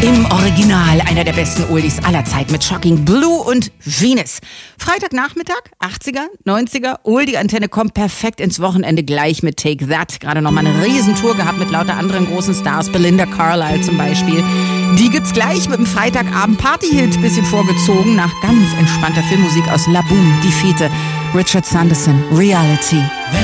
Im Original einer der besten Oldies aller Zeit mit Shocking Blue und Venus. Freitagnachmittag, 80er, 90er, Oldie-Antenne kommt perfekt ins Wochenende gleich mit Take That. Gerade nochmal eine Riesentour gehabt mit lauter anderen großen Stars, Belinda Carlisle zum Beispiel. Die gibt's gleich mit dem Freitagabend-Party-Hit, bisschen vorgezogen, nach ganz entspannter Filmmusik aus La Boom, Die Fete, Richard Sanderson, Reality.